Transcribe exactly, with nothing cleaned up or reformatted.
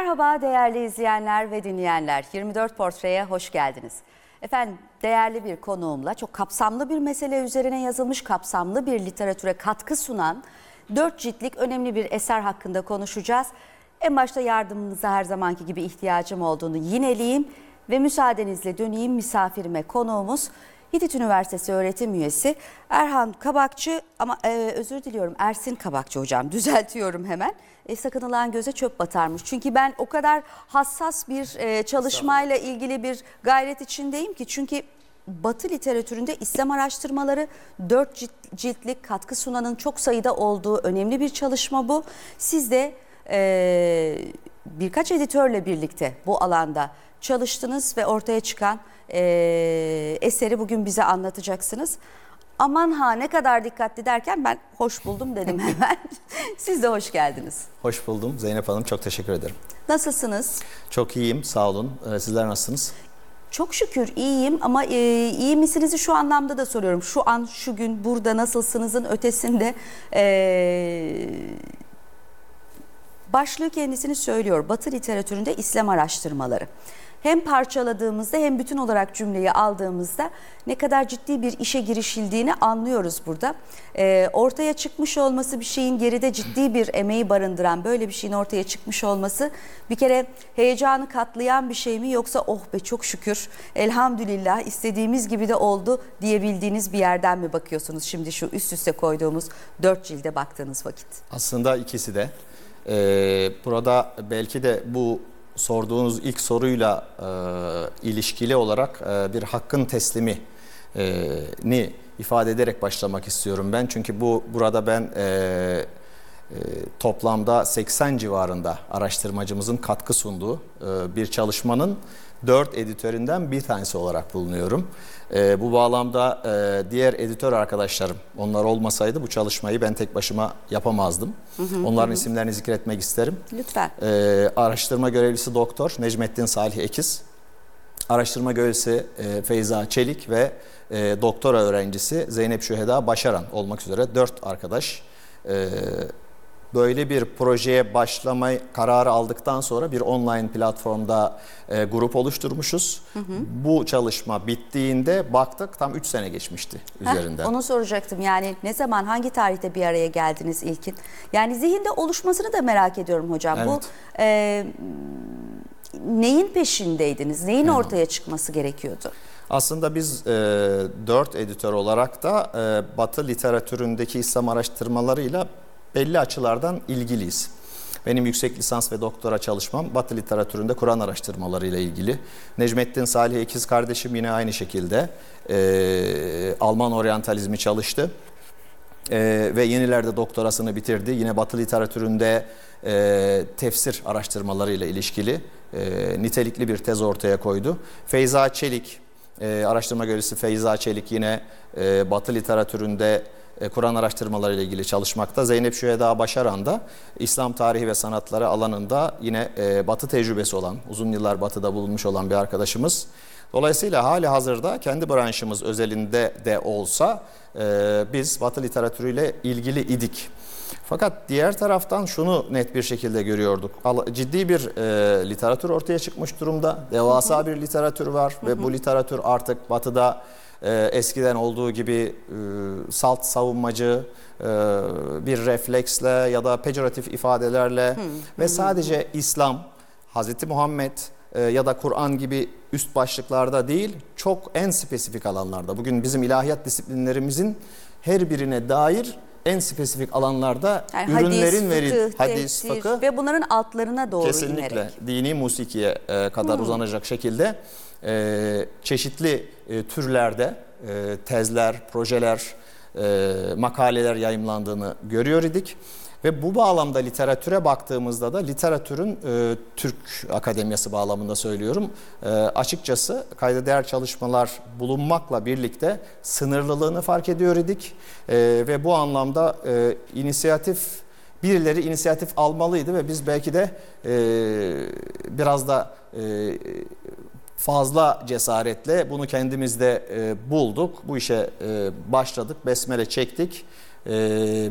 Merhaba değerli izleyenler ve dinleyenler. yirmi dört Portre'ye hoş geldiniz. Efendim değerli bir konuğumla çok kapsamlı bir mesele üzerine yazılmış kapsamlı bir literatüre katkı sunan dört ciltlik önemli bir eser hakkında konuşacağız. En başta yardımınıza her zamanki gibi ihtiyacım olduğunu yineleyeyim ve müsaadenizle döneyim misafirime. Konuğumuz Hitit Üniversitesi öğretim üyesi Erhan Kabakçı ama e, özür diliyorum Ersin Kabakçı hocam, düzeltiyorum hemen. E, sakınılan göze çöp batarmış. Çünkü ben o kadar hassas bir e, çalışmayla ilgili bir gayret içindeyim ki. Çünkü Batı literatüründe İslam araştırmaları dört ciltlik katkı sunanın çok sayıda olduğu önemli bir çalışma bu. Siz de e, birkaç editörle birlikte bu alanda çalıştınız ve ortaya çıkan e, eseri bugün bize anlatacaksınız. Aman ha ne kadar dikkatli derken ben hoş buldum dedim hemen. Siz de hoş geldiniz. Hoş buldum Zeynep Hanım, çok teşekkür ederim. Nasılsınız? Çok iyiyim, sağ olun. Sizler nasılsınız? Çok şükür iyiyim ama e, iyi misinizi şu anlamda da soruyorum. Şu an, şu gün burada nasılsınızın ötesinde e, başlığı kendisini söylüyor. Batı literatüründe İslam araştırmaları. Hem parçaladığımızda hem bütün olarak cümleyi aldığımızda ne kadar ciddi bir işe girişildiğini anlıyoruz burada. Ee, ortaya çıkmış olması, bir şeyin geride ciddi bir emeği barındıran böyle bir şeyin ortaya çıkmış olması bir kere heyecanı katlayan bir şey mi, yoksa oh be çok şükür elhamdülillah istediğimiz gibi de oldu diyebildiğiniz bir yerden mi bakıyorsunuz şimdi şu üst üste koyduğumuz dört cilde baktığınız vakit? Aslında ikisi de. Ee, burada belki de bu sorduğunuz ilk soruyla e, ilişkili olarak e, bir hakkın teslimi e, ni ifade ederek başlamak istiyorum ben. Çünkü bu burada ben e, e, toplamda seksen civarında araştırmacımızın katkı sunduğu e, bir çalışmanın dört editöründen bir tanesi olarak bulunuyorum. E, bu bağlamda e, diğer editör arkadaşlarım, onlar olmasaydı bu çalışmayı ben tek başıma yapamazdım. Hı hı, Onların hı. isimlerini zikretmek isterim. Lütfen. E, araştırma görevlisi doktor Necmettin Salih Ekiz, araştırma görevlisi e, Feyza Çelik ve e, doktora öğrencisi Zeynep Şüheda Başaran olmak üzere dört arkadaş e, böyle bir projeye başlama kararı aldıktan sonra bir online platformda e, grup oluşturmuşuz. Hı hı. Bu çalışma bittiğinde baktık tam üç sene geçmişti üzerinden. Heh, onu soracaktım, yani ne zaman, hangi tarihte bir araya geldiniz ilkin? Yani zihinde oluşmasını da merak ediyorum hocam. Evet. Bu e, neyin peşindeydiniz? Neyin evet. ortaya çıkması gerekiyordu? Aslında biz e, dört editör olarak da e, Batı literatüründeki İslam araştırmalarıyla belli açılardan ilgiliyiz. Benim yüksek lisans ve doktora çalışmam Batı literatüründe Kur'an araştırmaları ile ilgili. Necmettin Salih Ekiz kardeşim yine aynı şekilde e, Alman oryantalizmi çalıştı. E, ve yenilerde doktorasını bitirdi. Yine Batı literatüründe e, tefsir araştırmaları ile ilişkili e, nitelikli bir tez ortaya koydu. Feyza Çelik, e, araştırma görevlisi Feyza Çelik yine e, Batı literatüründe Kur'an araştırmaları ile ilgili çalışmakta. Zeynep Şüheda Başaran da İslam tarihi ve sanatları alanında yine Batı tecrübesi olan, uzun yıllar Batı'da bulunmuş olan bir arkadaşımız. Dolayısıyla hali hazırda kendi branşımız özelinde de olsa biz Batı literatürüyle ilgili idik. Fakat diğer taraftan şunu net bir şekilde görüyorduk. Ciddi bir e, literatür ortaya çıkmış durumda. Devasa hı hı. bir literatür var hı hı. ve bu literatür artık Batı'da e, eskiden olduğu gibi e, salt savunmacı e, bir refleksle ya da pejoratif ifadelerle hı hı. ve sadece İslam, Hazreti Muhammed e, ya da Kur'an gibi üst başlıklarda değil, çok en spesifik alanlarda. Bugün bizim ilahiyat disiplinlerimizin her birine dair en spesifik alanlarda yani ürünlerin verildiği hadis, fıkıh ve bunların altlarına doğru kesinlikle inerek dini musikiye e, kadar hmm. uzanacak şekilde e, çeşitli e, türlerde e, tezler, projeler, e, makaleler yayımlandığını görüyor idik. Ve bu bağlamda literatüre baktığımızda da literatürün e, Türk Akademiyası bağlamında söylüyorum e, açıkçası kayda değer çalışmalar bulunmakla birlikte sınırlılığını fark ediyor idik e, ve bu anlamda e, inisiyatif birileri inisiyatif almalıydı ve biz belki de e, biraz da e, fazla cesaretle bunu kendimizde e, bulduk, bu işe e, başladık, besmele çektik. E,